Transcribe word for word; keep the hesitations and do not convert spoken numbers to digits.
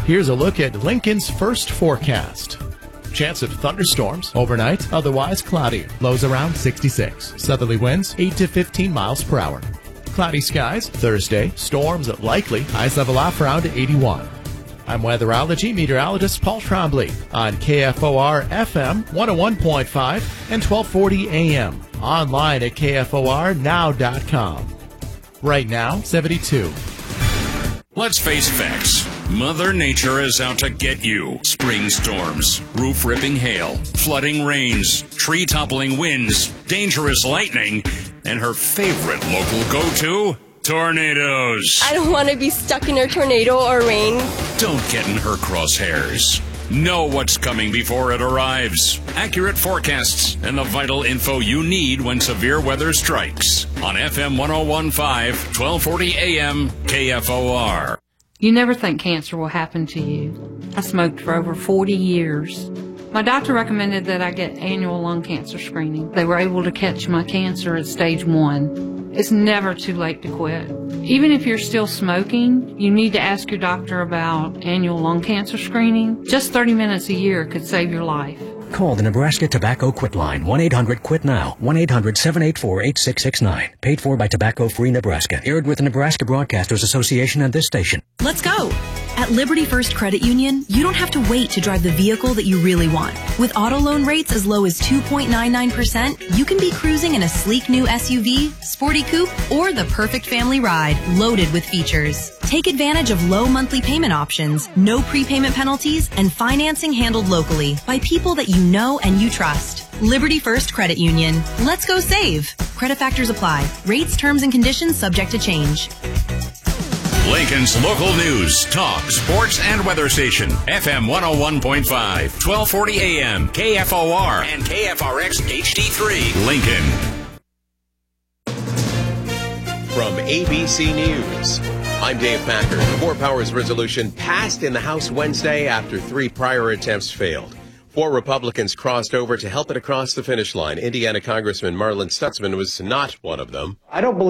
Here's a look at Lincoln's first forecast. Chance of thunderstorms overnight, otherwise cloudy. Lows around sixty-six. Southerly winds eight to fifteen miles per hour. Cloudy skies Thursday. Storms likely. Highs level off around eighty-one. I'm weatherology meteorologist Paul Trombley on K F O R F M one oh one point five and twelve forty A M. Online at K F O R now dot com. Right now, seventy-two. Let's face facts. Mother Nature is out to get you. Spring storms, roof-ripping hail, flooding rains, tree-toppling winds, dangerous lightning, and her favorite local go-to, tornadoes. I don't want to be stuck in a tornado or rain. Don't get in her crosshairs. Know what's coming before it arrives. Accurate forecasts and the vital info you need when severe weather strikes. On F M one oh one point five, twelve forty A M, K F O R. You never think cancer will happen to you. I smoked for over forty years. My doctor recommended that I get annual lung cancer screening. They were able to catch my cancer at stage one. It's never too late to quit. Even if you're still smoking, you need to ask your doctor about annual lung cancer screening. Just thirty minutes a year could save your life. Call the Nebraska Tobacco Quit Line, one eight hundred quit now, one eight hundred seven eight four eight six six nine. Paid for by Tobacco Free Nebraska. Aired with the Nebraska Broadcasters Association and this station. Let's go! At Liberty First Credit Union, you don't have to wait to drive the vehicle that you really want. With auto loan rates as low as two point nine nine percent, you can be cruising in a sleek new S U V, sporty coupe, or the perfect family ride loaded with features. Take advantage of low monthly payment options, no prepayment penalties, and financing handled locally by people that you know and you trust. Liberty First Credit Union. Let's go save. Credit factors apply. Rates, terms, and conditions subject to change. Lincoln's local news, talk, sports, and weather station. F M one oh one point five, twelve forty A M, K F O R, and K F R X H D three, Lincoln. From A B C News, I'm Dave Packer. The Four Powers resolution passed in the House Wednesday after three prior attempts failed. Four Republicans crossed over to help it across the finish line. Indiana Congressman Marlin Stutzman was not one of them. I don't believe